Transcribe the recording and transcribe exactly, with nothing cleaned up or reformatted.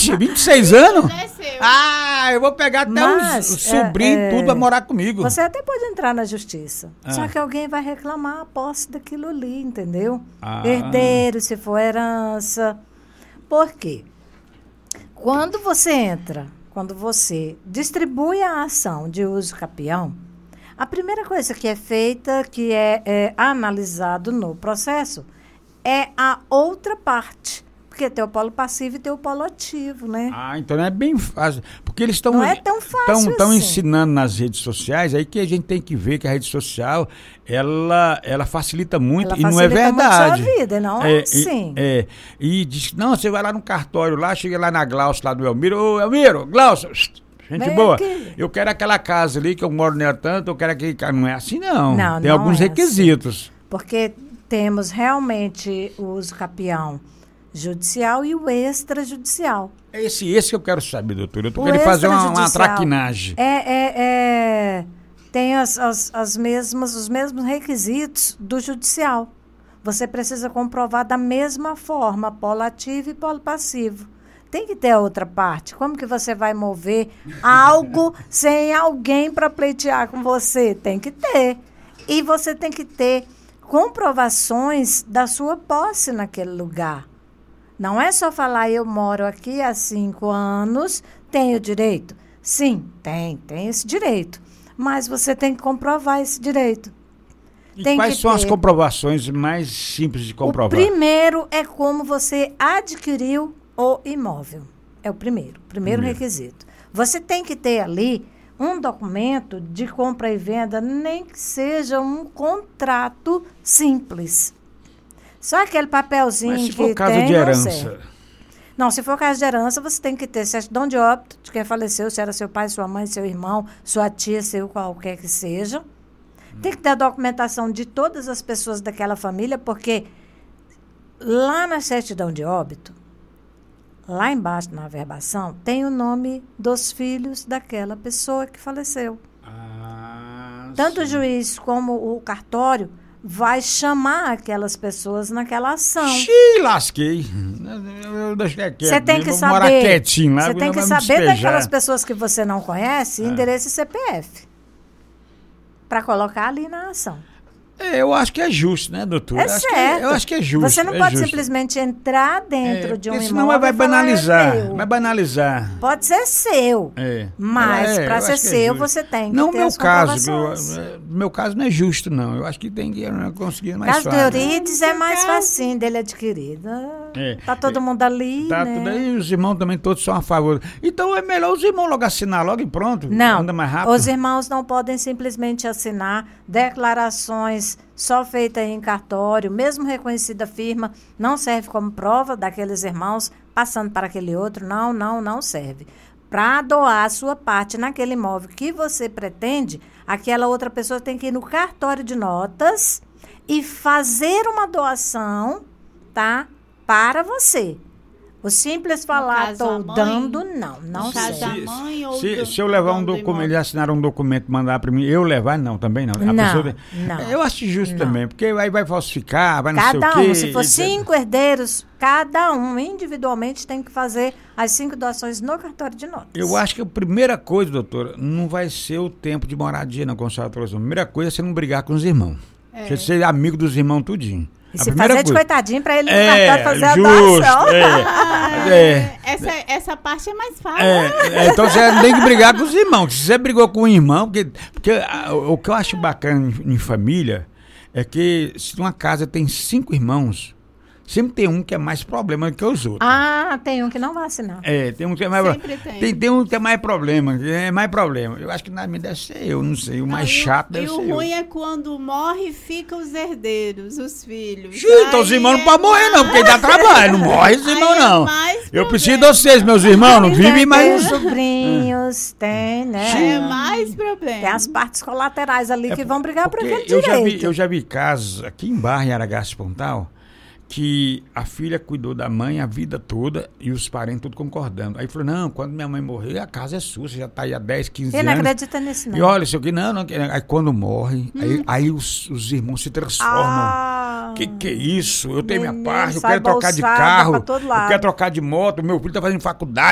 vinte, vinte e seis anos? Já é seu. Ah, eu vou pegar até Mas, os, os sobrinhos, é, é, tudo, pra morar comigo. Você até pode entrar na justiça. Ah. Só que alguém vai reclamar a posse daquilo ali, entendeu? Ah. Herdeiro, se for herança. Por quê? Quando você entra, quando você distribui a ação de uso capião, a primeira coisa que é feita, que é, é analisado no processo, é a outra parte. Porque tem o polo passivo e tem o polo ativo, né? Ah, então não é bem fácil. Porque eles estão Não é tão fácil Estão assim. ensinando nas redes sociais, aí que a gente tem que ver que a rede social, ela, ela facilita muito Ela e não é facilita muito verdade. sua vida, não é, assim. E, é, e diz, não, você vai lá no cartório, lá, chega lá na Glaucio, lá do Elmiro, ô Elmiro, Glaucio, gente Vem boa, aqui. eu quero aquela casa ali, que eu moro nela tanto, eu quero aquele... Não é assim, não. Não, tem não alguns é requisitos. Porque temos realmente o uso capião judicial e o extrajudicial. É esse, esse que eu quero saber, doutor. Eu tô O querendo fazer uma, uma extrajudicial traquinagem. É, é, é, tem as, as, as mesmas, os mesmos requisitos do judicial. Você precisa comprovar da mesma forma, polo ativo e polo passivo. Tem que ter a outra parte. Como que você vai mover algo sem alguém para pleitear com você? Tem que ter. E você tem que ter comprovações da sua posse naquele lugar. Não é só falar, eu moro aqui há cinco anos, tenho direito. Sim, tem, tem esse direito. Mas você tem que comprovar esse direito. E Tem quais que são as ter. comprovações mais simples de comprovar? O primeiro é como você adquiriu o imóvel. É o primeiro, primeiro Primeiro. requisito. Você tem que ter ali um documento de compra e venda, nem que seja um contrato simples. Só aquele papelzinho Mas se que for caso tem, de não herança, serve. Não, se for caso de herança, você tem que ter certidão de óbito de quem faleceu, se era seu pai, sua mãe, seu irmão, sua tia, seu qualquer que seja. Hum. Tem que ter a documentação de todas as pessoas daquela família, porque lá na certidão de óbito, lá embaixo na averbação, tem o nome dos filhos daquela pessoa que faleceu. Ah, Tanto sim. o juiz como o cartório vai chamar aquelas pessoas naquela ação. Xiii, lasquei. Eu deixei quieto. Você tem eu que vou saber. morar quietinho lá. Você tem não que vai me saber despejar. daquelas pessoas que você não conhece, É. endereço e C P F. Para colocar ali na ação. É, eu acho que é justo, né, doutor? É eu acho certo. Que, eu acho que é justo. Você não é pode justo. simplesmente entrar dentro É, de um porque imóvel senão vai e falar, banalizar. "É meu". Vai banalizar. Pode ser seu. É. Mas É, para eu ser acho que é seu, justo. você tem que Não ter meu as caso. comprovações. No meu caso não é justo, não. Eu acho que tem que eu conseguir mais Caso do fácil. Eurides é mais caso. facinho dele adquirido. É. Tá todo mundo ali, Tá né? tudo aí, os irmãos também todos são a favor. Então é melhor os irmãos logo assinar logo e pronto. Não, Anda mais rápido. os irmãos não podem simplesmente assinar declarações só feitas em cartório, mesmo reconhecida firma, não serve como prova daqueles irmãos passando para aquele outro, não, não, não serve. Para doar a sua parte naquele imóvel que você pretende, aquela outra pessoa tem que ir no cartório de notas e fazer uma doação, tá, para você. O simples falar, caso, a estou mãe? dando, não, não No caso serve. da mãe ou Se, do- se eu levar um dono do documento, imóvel? ele assinar um documento e mandar para mim, eu levar? Não, também não. A Não, pessoa- não. Eu acho justo Não. também, porque aí vai falsificar, vai não Cada sei o quê. um, se for e- cinco herdeiros, cada um individualmente tem que fazer as cinco doações no cartório de notas. Eu acho que a primeira coisa, doutora, não vai ser o tempo de moradia, não, como a senhora trouxe. A primeira coisa é você não brigar com os irmãos. É. Você ser amigo dos irmãos tudinho. E A se primeira fazer de coisa. coitadinho para ele no É, cartório fazer a justo, doação. é. É, É. Essa, essa parte é mais fácil. É, é, então você não tem que brigar com os irmãos. Se você brigou com o irmão, porque, porque a- o que eu acho bacana em, em família é que se uma casa tem cinco irmãos, sempre tem um que é mais problema do que os outros. Ah, tem um que não vai assinar. É, tem um que é mais Sempre tem. tem. Tem um que é mais problema, que é mais problema. Eu acho que na minha deve ser eu, não sei. O mais Não, e o- chato deve E ser o eu. ruim é quando morre, ficam os herdeiros, os filhos. Xiii, então os Aí irmãos não é podem morrer, não, porque dá trabalho. Não morre os Aí irmãos, é não. mais Eu preciso de problema. vocês, meus irmãos, não Tem vivem tem mais. os sobrinhos, tem, né? É mais problema. Tem as partes colaterais ali É que vão brigar por porque aquele eu já vi, direito. eu já vi casos aqui em Barra, em Aragaço Pontal, que a filha cuidou da mãe a vida toda e os parentes tudo concordando. Aí falou, não, quando minha mãe morrer, a casa é sua, você já está aí há dez, quinze Ele não anos. acredita nisso, não. E olha, isso aqui, não, não. Aí quando morre, aí, aí os, os irmãos se transformam. Ah, Que que é isso? Eu tenho minha menino, parte, eu sai quero trocar de bolsada carro, pra todo eu lado. quero trocar de moto, meu filho tá fazendo faculdade.